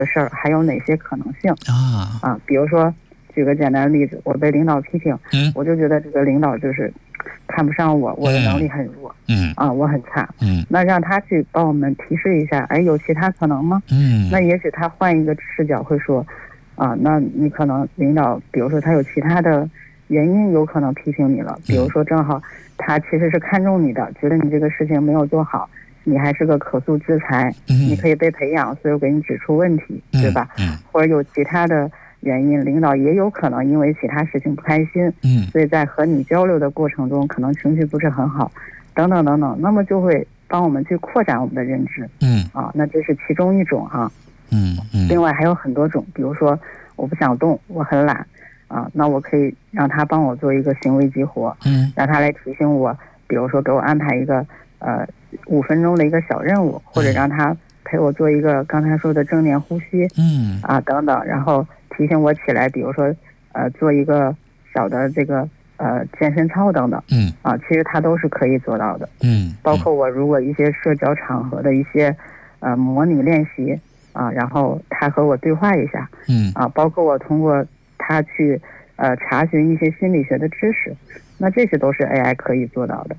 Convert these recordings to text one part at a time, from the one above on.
事儿还有哪些可能性比如说举个简单的例子，我被领导批评，我就觉得这个领导就是看不上我，我的能力很弱，我很差，那让他去帮我们提示一下，哎，有其他可能吗？那也许他换一个视角会说，那你可能领导，比如说他有其他的原因，有可能批评你了，比如说正好他其实是看中你的，觉得你这个事情没有做好，你还是个可塑之才，你可以被培养，所以我给你指出问题，对吧？或者有其他的原因，领导也有可能因为其他事情不开心，所以在和你交流的过程中，可能情绪不是很好，等等等等，那么就会帮我们去扩展我们的认知，那这是其中一种另外还有很多种，比如说我不想动，我很懒，那我可以让他帮我做一个行为激活，让他来提醒我，比如说给我安排一个5分钟的一个小任务，或者让他陪我做一个刚才说的正念呼吸，等等，然后提醒我起来，比如说做一个小的这个健身操等等，其实它都是可以做到的，包括我如果一些社交场合的一些模拟练习然后他和我对话一下，包括我通过他去查询一些心理学的知识，那这些都是 AI 可以做到的。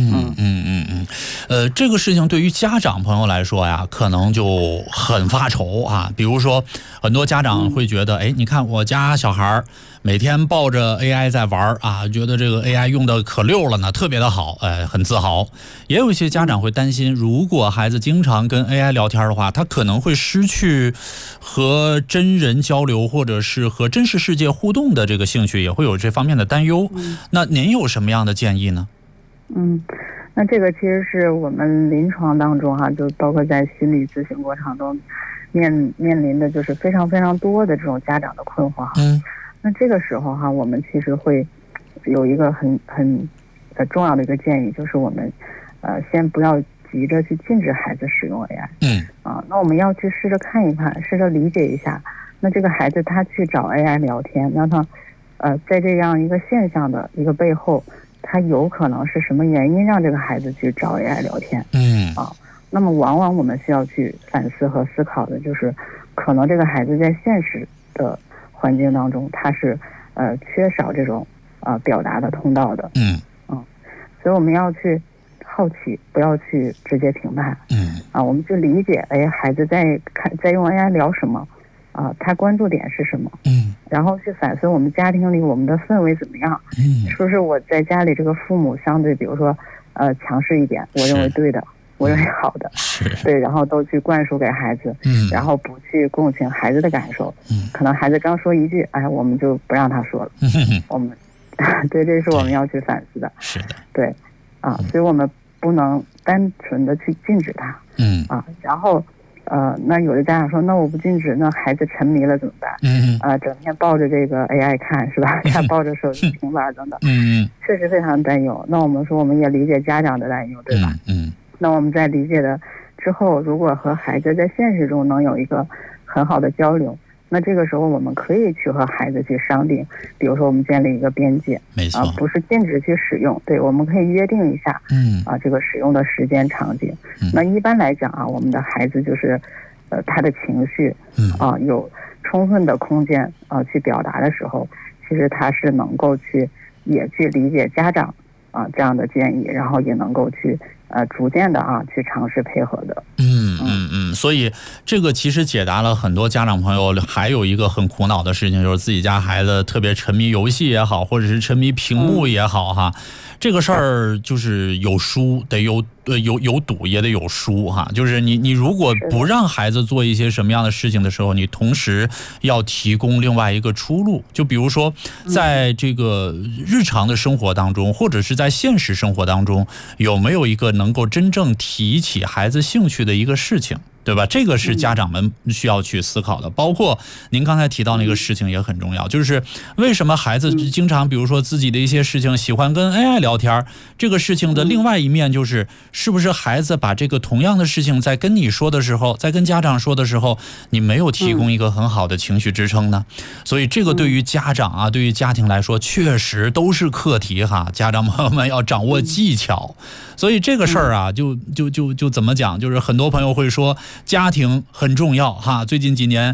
这个事情对于家长朋友来说呀，可能就很发愁比如说，很多家长会觉得，你看我家小孩每天抱着 AI 在玩觉得这个 AI 用的可溜了呢，特别的好，很自豪。也有一些家长会担心，如果孩子经常跟 AI 聊天的话，他可能会失去和真人交流或者是和真实世界互动的这个兴趣，也会有这方面的担忧。那您有什么样的建议呢？ 那这个其实是我们临床当中就包括在心理咨询过程中面临的就是非常非常多的这种家长的困惑那这个时候我们其实会有一个很重要的一个建议，就是我们先不要急着去禁止孩子使用 AI，那我们要去试着看一看，试着理解一下，那这个孩子他去找 AI 聊天，让他在这样一个现象的一个背后，他有可能是什么原因让这个孩子去找 AI 聊天？那么往往我们需要去反思和思考的就是，可能这个孩子在现实的环境当中，他是缺少这种表达的通道的。所以我们要去好奇，不要去直接评判。我们去理解，孩子在用 AI 聊什么？他关注点是什么？然后去反思我们家庭里我们的氛围怎么样？是不是我在家里这个父母相对，比如说强势一点，我认为对的，我认为好的，对，然后都去灌输给孩子，然后不去共情孩子的感受。可能孩子刚说一句，我们就不让他说了。我们对，这是我们要去反思的。 是的， 对，所以我们不能单纯的去禁止他。然后。那有的家长说，那我不禁止，那孩子沉迷了怎么办？整天抱着这个 AI 看是吧？还抱着手机、平板等等，确实非常担忧。那我们说，我们也理解家长的担忧，对吧？那我们在理解的之后，如果和孩子在现实中能有一个很好的交流，那这个时候我们可以去和孩子去商定，比如说我们建立一个边界， 没错， 不是禁止去使用，对，我们可以约定一下，这个使用的时间场景。那一般来讲我们的孩子就是他的情绪有充分的空间去表达的时候，其实他是能够也去理解家长这样的建议，然后也能够去逐渐的去尝试配合的。 所以这个其实解答了很多家长朋友还有一个很苦恼的事情，就是自己家孩子特别沉迷游戏也好，或者是沉迷屏幕也好这个事儿就是有输得有赌也得有输就是你如果不让孩子做一些什么样的事情的时候，你同时要提供另外一个出路。就比如说在这个日常的生活当中，或者是在现实生活当中，有没有一个能够真正提起孩子兴趣的一个事情，对吧？这个是家长们需要去思考的。包括您刚才提到那个事情也很重要，就是为什么孩子经常比如说自己的一些事情喜欢跟 AI 聊天，这个事情的另外一面就是是不是孩子把这个同样的事情在跟你说的时候，在跟家长说的时候，你没有提供一个很好的情绪支撑呢？所以这个对于家长对于家庭来说确实都是课题家长朋友们要掌握技巧。所以这个事儿就怎么讲，就是很多朋友会说家庭很重要最近几年